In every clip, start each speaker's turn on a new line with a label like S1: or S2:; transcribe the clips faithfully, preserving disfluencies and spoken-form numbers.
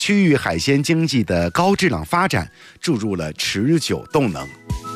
S1: 区域海鲜经济的高质量发展注入了持久动能。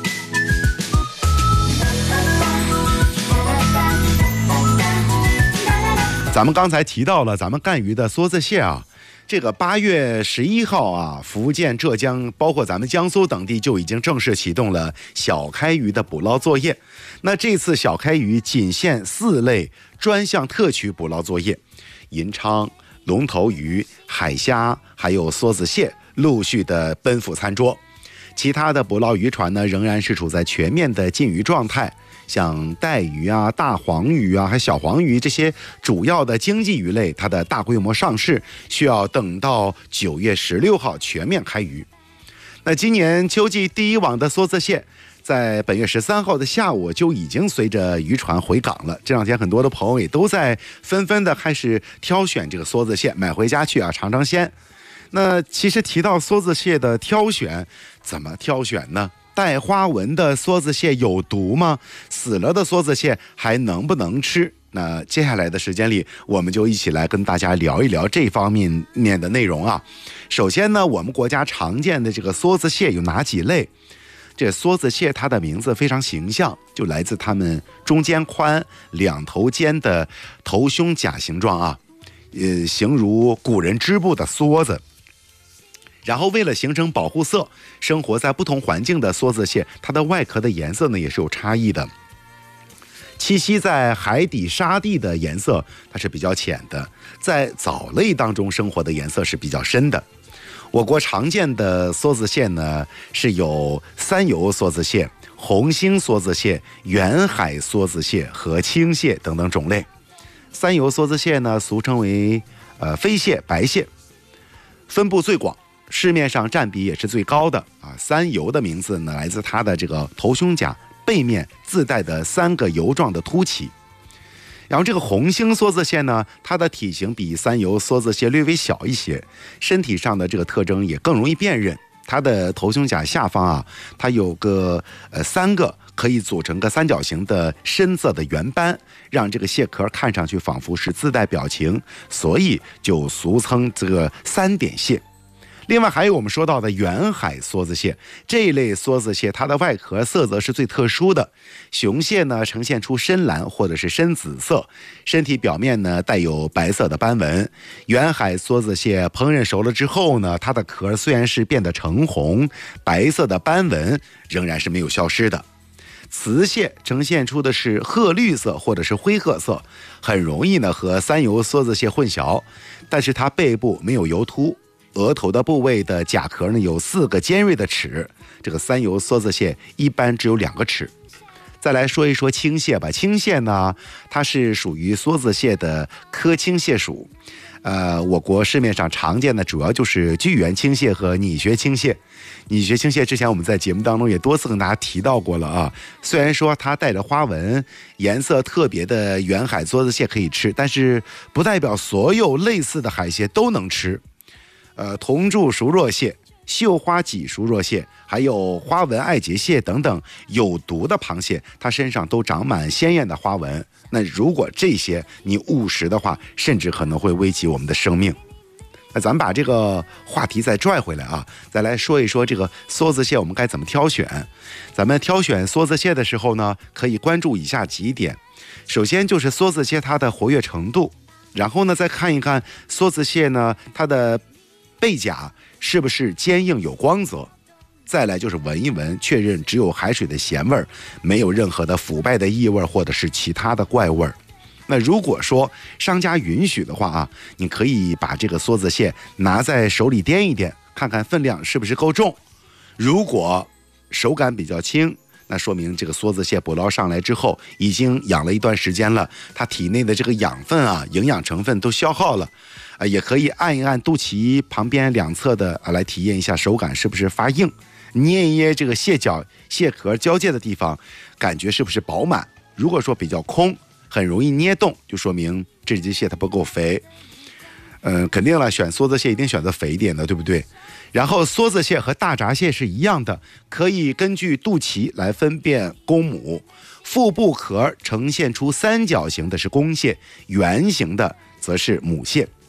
S1: 咱们刚才提到了咱们赣榆的梭子蟹啊，这个八月十一号啊，福建、浙江，包括咱们江苏等地就已经正式启动了小开鱼的捕捞作业。那这次小开鱼仅限四类专项特区捕捞作业，银鲳、龙头鱼、海虾还有梭子蟹陆续的奔赴餐桌。其他的捕捞渔船呢，仍然是处在全面的禁渔状态。像带鱼啊、大黄鱼啊、还小黄鱼这些主要的经济鱼类，它的大规模上市需要等到九月十六号全面开渔。那今年秋季第一网的梭子蟹，在本月十三号的下午就已经随着渔船回港了。这两天很多的朋友也都在纷纷的开始挑选这个梭子蟹，买回家去啊尝尝鲜。那其实提到梭子蟹的挑选，怎么挑选呢？带花纹的梭子蟹有毒吗？死了的梭子蟹还能不能吃？那接下来的时间里，我们就一起来跟大家聊一聊这方面面的内容啊。首先呢，我们国家常见的这个梭子蟹有哪几类？这梭子蟹它的名字非常形象，就来自它们中间宽、两头尖的头胸甲形状啊，呃，形如古人织布的梭子。然后为了形成保护色，生活在不同环境的梭子蟹，它的外壳的颜色呢也是有差异的。栖息在海底沙地的颜色它是比较浅的，在藻类当中生活的颜色是比较深的。我国常见的梭子蟹呢是有三游梭子蟹、红星梭子蟹、远海梭子蟹和青蟹等等种类。三游梭子蟹呢俗称为呃飞蟹、白蟹，分布最广，市面上占比也是最高的啊。三游的名字呢，来自它的这个头胸甲背面自带的三个油状的凸起。然后这个红星梭子蟹呢，它的体型比三游梭子蟹略微小一些，身体上的这个特征也更容易辨认。它的头胸甲下方啊，它有个呃三个可以组成个三角形的深色的圆斑，让这个蟹壳看上去仿佛是自带表情，所以就俗称这个三点蟹。另外还有我们说到的远海梭子蟹，这一类梭子蟹它的外壳色泽是最特殊的，雄蟹呢呈现出深蓝或者是深紫色，身体表面呢带有白色的斑纹。远海梭子蟹烹饪熟了之后呢，它的壳虽然是变得橙红，白色的斑纹仍然是没有消失的。雌蟹呈现出的是褐绿色或者是灰褐色，很容易呢和三游梭子蟹混淆，但是它背部没有油凸，额头的部位的甲壳呢有四个尖锐的齿，这个三游梭子蟹一般只有两个齿。再来说一说青蟹吧，青蟹呢，它是属于梭子蟹的科青蟹属。呃，我国市面上常见的主要就是巨源青蟹和拟穴青蟹。拟穴青蟹之前我们在节目当中也多次跟大家提到过了啊。虽然说它带着花纹、颜色特别的远海梭子蟹可以吃，但是不代表所有类似的海蟹都能吃。呃，铜柱熟若蟹、绣花脊熟若蟹，还有花纹爱结蟹等等有毒的螃蟹，它身上都长满鲜艳的花纹。那如果这些你误食的话，甚至可能会危及我们的生命。那咱们把这个话题再拽回来啊，再来说一说这个梭子蟹我们该怎么挑选。咱们挑选梭子蟹的时候呢，可以关注以下几点。首先就是梭子蟹它的活跃程度，然后呢再看一看梭子蟹呢它的背甲是不是坚硬有光泽，再来就是闻一闻，确认只有海水的咸味儿，没有任何的腐败的异味或者是其他的怪味儿。那如果说商家允许的话啊，你可以把这个梭子蟹拿在手里掂一掂，看看分量是不是够重。如果手感比较轻，那说明这个梭子蟹捕捞上来之后已经养了一段时间了，它体内的这个养分啊、营养成分都消耗了。呃，也可以按一按肚脐旁边两侧的啊，来体验一下手感是不是发硬，捏一捏这个蟹脚、蟹壳交界的地方，感觉是不是饱满。如果说比较空，很容易捏动，就说明这只蟹它不够肥。嗯、呃，肯定了，选梭子蟹一定选择肥一点的，对不对？然后梭子蟹和大闸蟹是一样的，可以根据肚脐来分辨公母。腹部壳呈现出三角形的是公蟹，圆形的则是母蟹。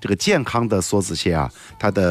S1: 这个健康的梭子蟹啊，它的